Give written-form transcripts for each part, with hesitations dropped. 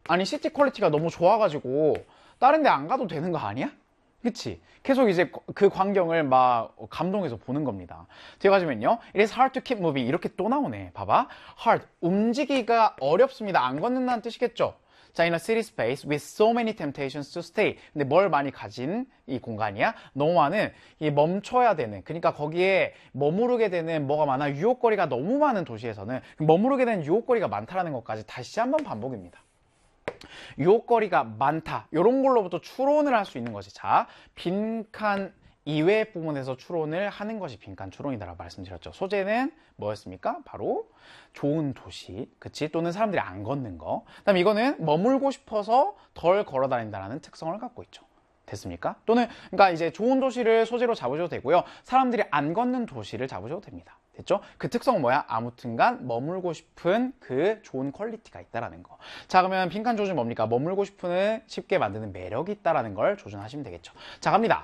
아니 시티 퀄리티가 너무 좋아가지고 다른 데 안 가도 되는 거 아니야? 그치? 계속 이제 그 광경을 막 감동해서 보는 겁니다. 뒤에 가시면요. It is hard to keep moving. 이렇게 또 나오네. 봐봐. hard. 움직이기가 어렵습니다. 안 걷는다는 뜻이겠죠? 자, in a city space with so many temptations to stay. 근데 뭘 많이 가진 이 공간이야? 너무 많은, 이 멈춰야 되는, 그러니까 거기에 머무르게 되는 뭐가 많아? 유혹거리가 너무 많은 도시에서는 머무르게 되는 유혹거리가 많다라는 것까지 다시 한번 반복입니다. 유혹거리가 많다. 이런 걸로부터 추론을 할 수 있는 것이, 자, 빈칸 이외 부분에서 추론을 하는 것이 빈칸 추론이다라고 말씀드렸죠. 소재는 뭐였습니까? 바로 좋은 도시, 그치? 또는 사람들이 안 걷는 거. 그다음에 이거는 머물고 싶어서 덜 걸어 다닌다라는 특성을 갖고 있죠. 됐습니까? 또는 그러니까 이제 좋은 도시를 소재로 잡으셔도 되고요. 사람들이 안 걷는 도시를 잡으셔도 됩니다. 됐죠? 그 특성은 뭐야? 아무튼간 머물고 싶은 그 좋은 퀄리티가 있다라는 거. 자, 그러면 빈칸 조준 뭡니까? 머물고 싶은 쉽게 만드는 매력이 있다라는 걸 조준하시면 되겠죠. 자, 갑니다.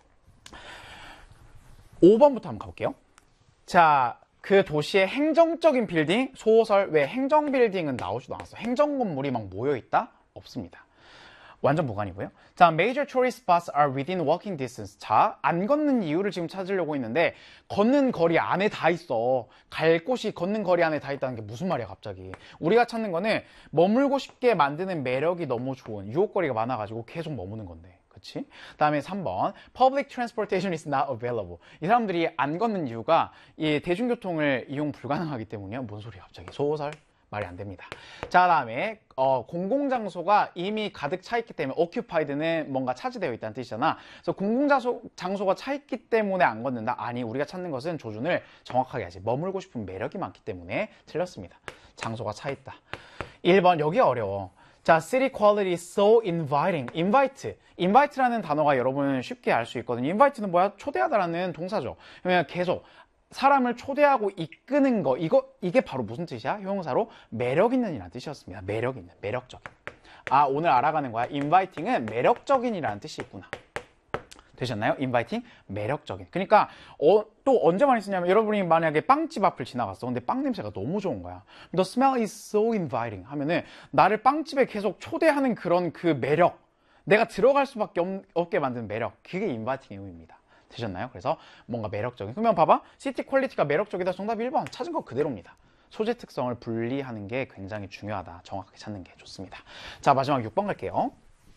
5번부터 한번 가볼게요. 자, 그 도시의 행정적인 빌딩, 소설, 왜 행정 빌딩은 나오지도 않았어. 행정 건물이 막 모여있다? 없습니다. 완전 무관이고요. 자, major tourist spots are within walking distance. 자, 안 걷는 이유를 지금 찾으려고 했는데 걷는 거리 안에 다 있어. 갈 곳이 걷는 거리 안에 다 있다는 게 무슨 말이야 갑자기. 우리가 찾는 거는 머물고 싶게 만드는 매력이 너무 좋은, 유혹거리가 많아가지고 계속 머무는 건데. 그치? 다음에 3번 Public transportation is not available. 이 사람들이 안 걷는 이유가 이 대중교통을 이용 불가능하기 때문이야. 뭔 소리야 갑자기. 소설? 말이 안 됩니다. 자, 다음에 공공장소가 이미 가득 차 있기 때문에 occupied는 뭔가 차지되어 있다는 뜻이잖아. 그래서 공공장소가 차 있기 때문에 안 걷는다. 아니, 우리가 찾는 것은 조준을 정확하게 하지. 머물고 싶은 매력이 많기 때문에 틀렸습니다. 장소가 차 있다. 1번 여기 어려워. 자, city quality is so inviting. invite라는 단어가 여러분 쉽게 알 수 있거든요. invite는 뭐야? 초대하다라는 동사죠. 그러면 계속 사람을 초대하고 이끄는 거, 이게 바로 무슨 뜻이야? 형용사로 매력 있는 이라는 뜻이었습니다. 매력 있는, 매력적인. 아, 오늘 알아가는 거야. inviting은 매력적인이라는 뜻이 있구나. 되셨나요? inviting, 매력적인. 그러니까 또 언제 많이 쓰냐면 여러분이 만약에 빵집 앞을 지나갔어. 근데 빵 냄새가 너무 좋은 거야. The smell is so inviting 하면은 나를 빵집에 계속 초대하는 그런 그 매력, 내가 들어갈 수밖에 없게 만드는 매력, 그게 inviting의 의미입니다. 되셨나요? 그래서 뭔가 매력적인. 그러면 봐봐. 시티 퀄리티가 매력적이다. 정답 1번. 찾은 거 그대로입니다. 소재 특성을 분리하는 게 굉장히 중요하다. 정확하게 찾는 게 좋습니다. 자, 마지막 6번 갈게요.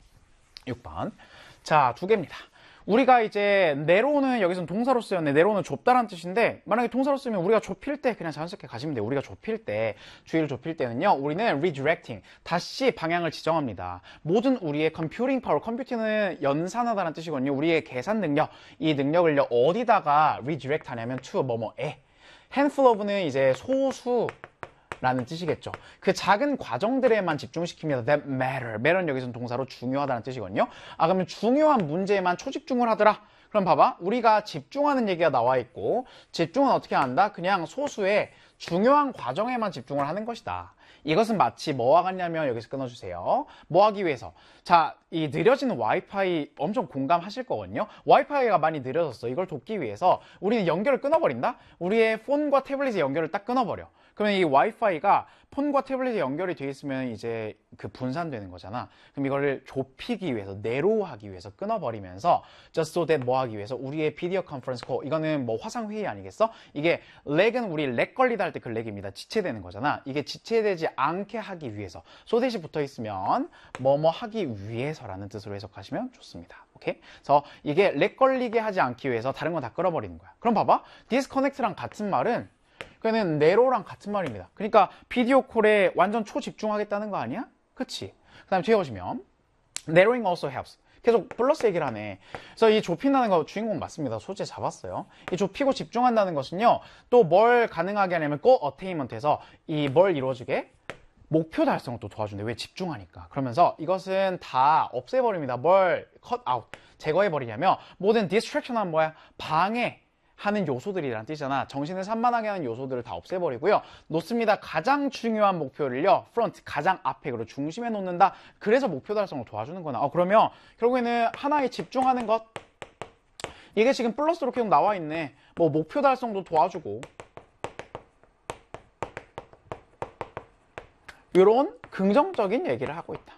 6번. 자, 두 개입니다. 우리가 이제 narrow는 여기서는 동사로 쓰였네. narrow는 좁다라는 뜻인데 만약에 동사로 쓰면 우리가 좁힐 때 그냥 자연스럽게 가시면 돼요. 우리가 좁힐 때, 주의를 좁힐 때는요. 우리는 redirecting, 다시 방향을 지정합니다. 모든 우리의 computing power, 컴퓨팅은 연산하다는 뜻이거든요. 우리의 계산 능력, 이 능력을요. 어디다가 redirect 하냐면 to 뭐뭐에. handful of는 이제 소수 라는 뜻이겠죠. 그 작은 과정들에만 집중시킵니다. That matter. matter는 여기서는 동사로 중요하다는 뜻이거든요. 아, 그러면 중요한 문제에만 초집중을 하더라. 그럼 봐봐. 우리가 집중하는 얘기가 나와 있고 집중은 어떻게 한다? 그냥 소수의 중요한 과정에만 집중을 하는 것이다. 이것은 마치 뭐와 같냐면 여기서 끊어주세요. 뭐 하기 위해서? 자, 이 느려지는 와이파이 엄청 공감하실 거거든요. 와이파이가 많이 느려졌어. 이걸 돕기 위해서 우리는 연결을 끊어버린다? 우리의 폰과 태블릿의 연결을 딱 끊어버려. 그러면 이 와이파이가 폰과 태블릿에 연결이 되어 있으면 이제 그 분산되는 거잖아. 그럼 이거를 좁히기 위해서, 내로우하기 위해서 끊어버리면서 just so that 뭐 하기 위해서 우리의 비디오 컨퍼런스 콜, 이거는 뭐 화상회의 아니겠어? 이게 렉은 우리 렉 걸리다 할 때 그 렉입니다. 지체되는 거잖아. 이게 지체되지 않게 하기 위해서 so that이 붙어 있으면 뭐뭐 하기 위해서라는 뜻으로 해석하시면 좋습니다. 오케이? 그래서 이게 렉 걸리게 하지 않기 위해서 다른 건 다 끌어버리는 거야. 그럼 봐봐. disconnect랑 같은 말은 그는 네로랑 같은 말입니다. 그러니까 비디오 콜에 완전 초집중하겠다는 거 아니야? 그치? 그 다음에 뒤에 보시면 narrowing also helps. 계속 플러스 얘기를 하네. 그래서 이 좁힌다는 거 주인공 맞습니다. 소재 잡았어요. 이 좁히고 집중한다는 것은요. 또 뭘 가능하게 하냐면 goal attainment에서 이 뭘 이루어주게? 목표 달성을 또 도와준대. 왜? 집중하니까. 그러면서 이것은 다 없애버립니다. 뭘 cut out, 제거해버리냐면 모든 distraction 하면 뭐야? 방해 하는 요소들이란 뜻이잖아. 정신을 산만하게 하는 요소들을 다 없애버리고요. 놓습니다. 가장 중요한 목표를요. 프론트, 가장 앞에, 그리고 중심에 놓는다. 그래서 목표 달성을 도와주는 거나. 그러면 결국에는 하나에 집중하는 것. 이게 지금 플러스로 계속 나와 있네. 뭐 목표 달성도 도와주고. 이런 긍정적인 얘기를 하고 있다.